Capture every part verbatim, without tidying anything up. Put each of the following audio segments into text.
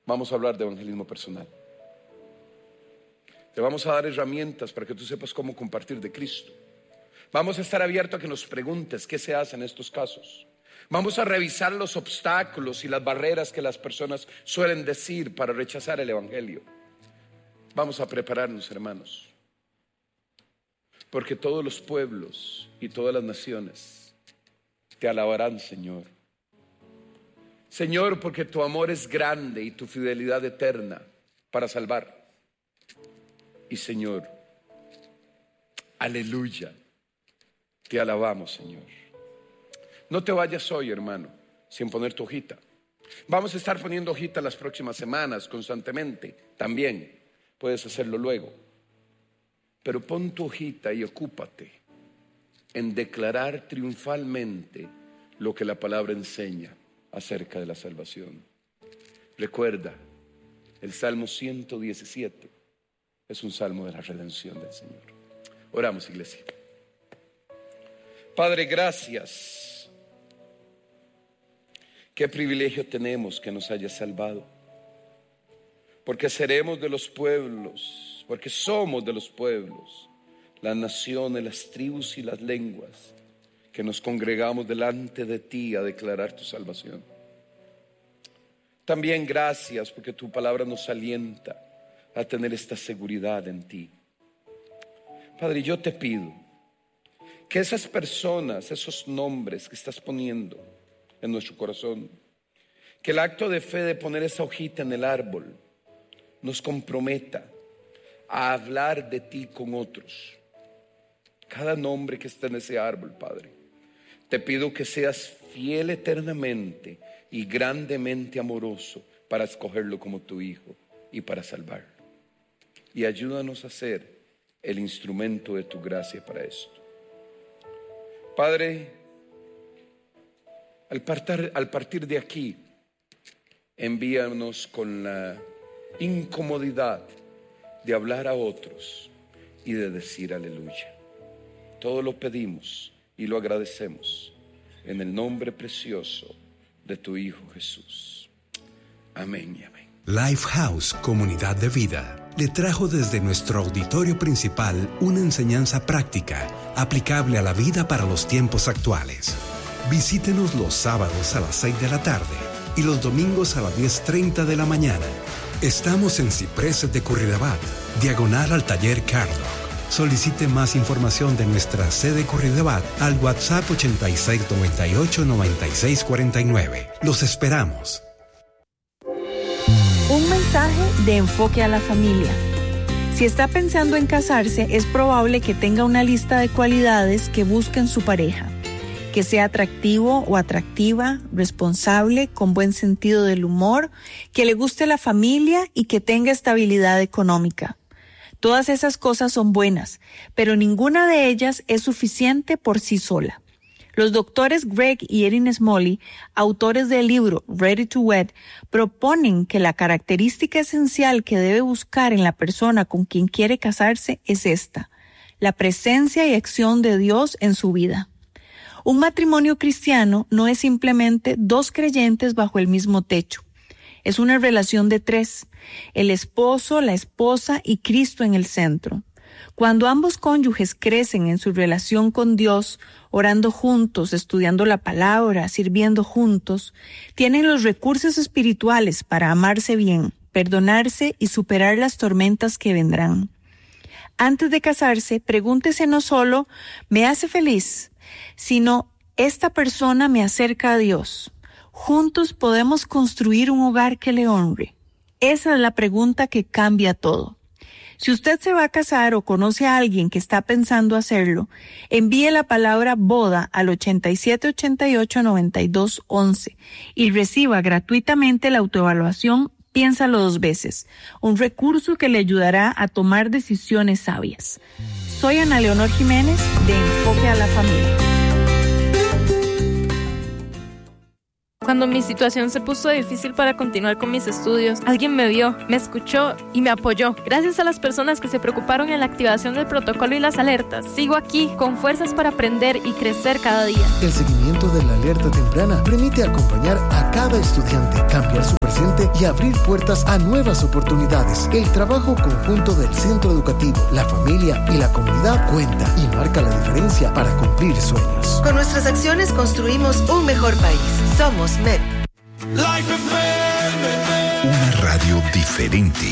vamos a hablar de evangelismo personal. Te vamos a dar herramientas para que tú sepas cómo compartir de Cristo. Vamos a estar abiertos a que nos preguntes qué se hace en estos casos. Vamos a revisar los obstáculos y las barreras que las personas suelen decir para rechazar el evangelio. Vamos a prepararnos, hermanos, porque todos los pueblos y todas las naciones te alabarán, Señor. Señor, porque tu amor es grande y tu fidelidad eterna para salvar. Y Señor, aleluya, te alabamos, Señor. No te vayas hoy, hermano, sin poner tu hojita. Vamos a estar poniendo hojita las próximas semanas constantemente. También puedes hacerlo luego. Pero pon tu hojita y ocúpate en declarar triunfalmente lo que la palabra enseña acerca de la salvación. Recuerda, el Salmo ciento diecisiete es un salmo de la redención del Señor. Oramos, iglesia. Padre, gracias. Qué privilegio tenemos que nos hayas salvado. Porque seremos de los pueblos, porque somos de los pueblos, las naciones, las tribus y las lenguas, que nos congregamos delante de ti a declarar tu salvación. También gracias porque tu palabra nos alienta a tener esta seguridad en ti. Padre, yo te pido que esas personas, esos nombres que estás poniendo en nuestro corazón, que el acto de fe de poner esa hojita en el árbol nos comprometa a hablar de ti con otros. Cada nombre que está en ese árbol, Padre, te pido que seas fiel eternamente y grandemente amoroso para escogerlo como tu hijo y para salvarlo. Y ayúdanos a ser el instrumento de tu gracia para esto. Padre, al partir, al partir de aquí, envíanos con la incomodidad de hablar a otros y de decir aleluya. Todo lo pedimos y lo agradecemos en el nombre precioso de tu Hijo Jesús. Amén y amén. Lifehouse Comunidad de Vida le trajo desde nuestro auditorio principal una enseñanza práctica aplicable a la vida para los tiempos actuales. Visítenos los sábados a las seis de la tarde y los domingos a las diez treinta de la mañana. Estamos en Cipreses de Curridabat, diagonal al taller Cardock. Solicite más información de nuestra sede Curridabat al WhatsApp ochenta y seis noventa y ocho noventa y seis cuarenta y nueve. Los esperamos. Un mensaje de enfoque a la familia. Si está pensando en casarse, es probable que tenga una lista de cualidades que busque en su pareja. Que sea atractivo o atractiva, responsable, con buen sentido del humor, que le guste la familia y que tenga estabilidad económica. Todas esas cosas son buenas, pero ninguna de ellas es suficiente por sí sola. Los doctores Greg y Erin Smalley, autores del libro Ready to Wed, proponen que la característica esencial que debe buscar en la persona con quien quiere casarse es esta: la presencia y acción de Dios en su vida. Un matrimonio cristiano no es simplemente dos creyentes bajo el mismo techo. Es una relación de tres: el esposo, la esposa y Cristo en el centro. Cuando ambos cónyuges crecen en su relación con Dios, orando juntos, estudiando la palabra, sirviendo juntos, tienen los recursos espirituales para amarse bien, perdonarse y superar las tormentas que vendrán. Antes de casarse, pregúntese no solo, ¿me hace feliz?, sino, ¿esta persona me acerca a Dios? Juntos podemos construir un hogar que le honre. Esa es la pregunta que cambia todo. Si usted se va a casar o conoce a alguien que está pensando hacerlo, envíe la palabra boda al ochenta y siete ochenta y ocho noventa y dos once y reciba gratuitamente la autoevaluación Piénsalo dos veces, un recurso que le ayudará a tomar decisiones sabias. Soy Ana Leonor Jiménez de Enfoque a la Familia. Cuando mi situación se puso difícil para continuar con mis estudios, alguien me vio, me escuchó y me apoyó. Gracias a las personas que se preocuparon en la activación del protocolo y las alertas, sigo aquí con fuerzas para aprender y crecer cada día. El seguimiento de la alerta temprana permite acompañar a cada estudiante, cambiar su percepción presente y abrir puertas a nuevas oportunidades. El trabajo conjunto del centro educativo, la familia y la comunidad cuenta y marca la diferencia para cumplir sueños. Con nuestras acciones construimos un mejor país. Somos M E P. Una radio diferente.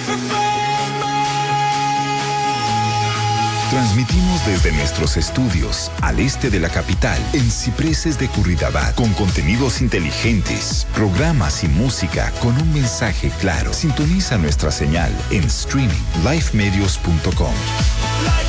Transmitimos desde nuestros estudios al este de la capital, en Cipreses de Curridabat, con contenidos inteligentes, programas y música con un mensaje claro. Sintoniza nuestra señal en streaming lifemedios punto com.